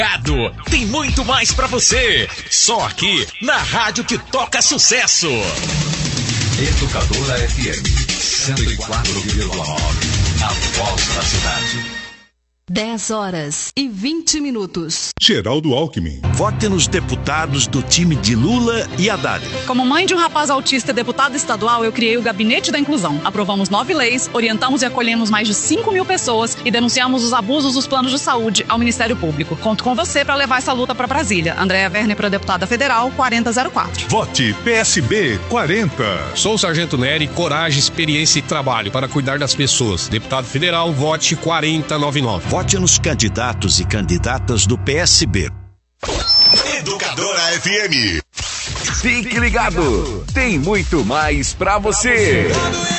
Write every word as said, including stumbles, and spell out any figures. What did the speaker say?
Tem muito mais pra você. Só aqui na rádio que toca sucesso. Educadora F M cento e quatro vírgula nove. A voz da cidade. dez horas e vinte minutos. Geraldo Alckmin. Vote nos deputados do time de Lula e Haddad. Como mãe de um rapaz autista e deputado estadual, eu criei o Gabinete da Inclusão. Aprovamos nove leis, orientamos e acolhemos mais de cinco mil pessoas e denunciamos os abusos dos planos de saúde ao Ministério Público. Conto com você para levar essa luta para Brasília. Andréa Werner para deputada federal, quarenta zero quatro. Vote P S B quarenta. Sou o Sargento Nery, coragem, experiência e trabalho para cuidar das pessoas. Deputado federal, vote quarenta noventa e nove. Vote nos candidatos e candidatas do P S B. Educadora F M. Fique ligado, tem muito mais pra você.